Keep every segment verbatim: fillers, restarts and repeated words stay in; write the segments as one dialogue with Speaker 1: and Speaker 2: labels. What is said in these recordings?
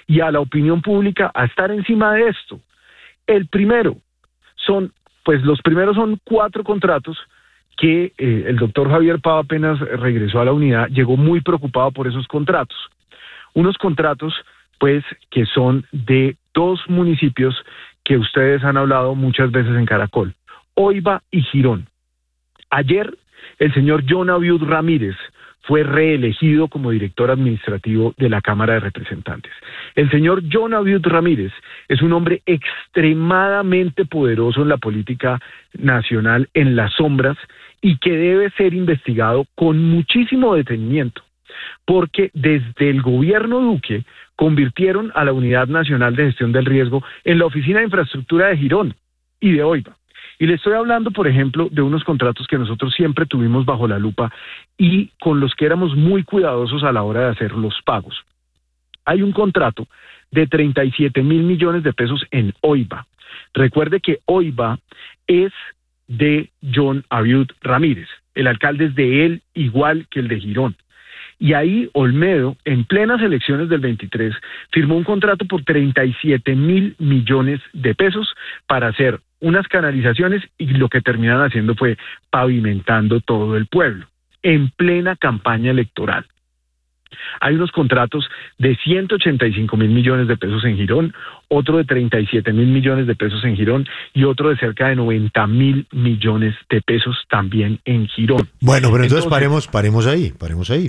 Speaker 1: y a la opinión pública a estar encima de esto. El primero son, pues los primeros son cuatro contratos que eh, el doctor Javier Pava apenas regresó a la unidad, llegó muy preocupado por esos contratos. Unos contratos, pues, que son de dos municipios que ustedes han hablado muchas veces en Caracol, Oiba y Girón. Ayer, el señor John Abiud Ramírez fue reelegido como director administrativo de la Cámara de Representantes. El señor John Abiud Ramírez es un hombre extremadamente poderoso en la política nacional, en las sombras, y que debe ser investigado con muchísimo detenimiento, porque desde el gobierno Duque convirtieron a la Unidad Nacional de Gestión del Riesgo en la Oficina de Infraestructura de Girón y de Oiba. Y le estoy hablando, por ejemplo, de unos contratos que nosotros siempre tuvimos bajo la lupa y con los que éramos muy cuidadosos a la hora de hacer los pagos. Hay un contrato de treinta y siete mil millones de pesos en Oiba. Recuerde que Oiba es de John Abiud Ramírez. El alcalde es de él, igual que el de Girón. Y ahí Olmedo, en plenas elecciones del veintitrés, firmó un contrato por treinta y siete mil millones de pesos para hacer unas canalizaciones, y lo que terminan haciendo fue pavimentando todo el pueblo, en plena campaña electoral. Hay unos contratos de ciento ochenta y cinco mil millones de pesos en Girón, otro de treinta y siete mil millones de pesos en Girón y otro de cerca de noventa mil millones de pesos también en Girón.
Speaker 2: Bueno, pero entonces, entonces paremos, paremos ahí, paremos ahí.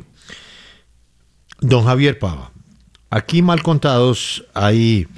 Speaker 2: Don Javier Pava, aquí mal contados hay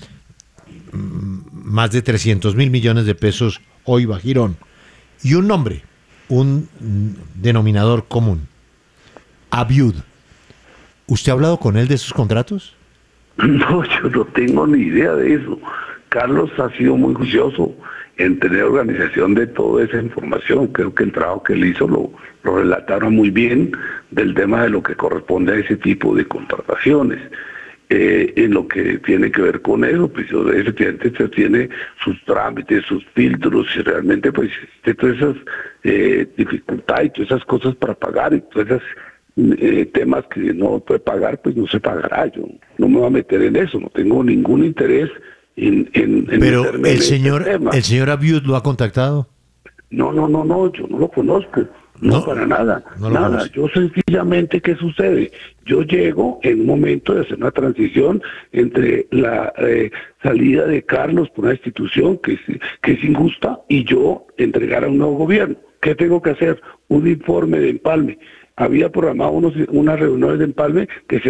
Speaker 2: más de trescientos mil millones de pesos Oiba, Girón, y un nombre, un denominador común, Abiud. ¿Usted ha hablado con él de esos contratos?
Speaker 3: No, yo no tengo ni idea de eso. Carlos ha sido muy juicioso en tener organización de toda esa información. Creo que el trabajo que él hizo lo, lo relataron muy bien del tema de lo que corresponde a ese tipo de contrataciones. Eh, en lo que tiene que ver con eso, pues efectivamente se tiene sus trámites, sus filtros, y realmente pues existe todas esas eh, dificultades y todas esas cosas para pagar, y todas esas eh, temas que no puede pagar, pues no se pagará. Yo no me voy a meter en eso, no tengo ningún interés en, en, en
Speaker 2: Pero el
Speaker 3: en
Speaker 2: señor,
Speaker 3: este tema.
Speaker 2: ¿El señor Abiud lo ha contactado?
Speaker 3: No, no, no, no, yo no lo conozco. No, no, para nada, no nada. Conoce. Yo sencillamente, ¿qué sucede? Yo llego en un momento de hacer una transición entre la eh, salida de Carlos por una institución que es, que es injusta y yo entregar a un nuevo gobierno. ¿Qué tengo que hacer? Un informe de empalme. Había programado unos, unas reuniones de empalme que se